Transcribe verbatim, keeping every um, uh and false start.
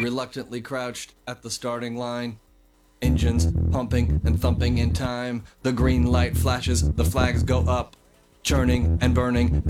reluctantly crouched at the starting line. Engines pumping and thumping in time. The green light flashes, the flags go up. Churning and burning,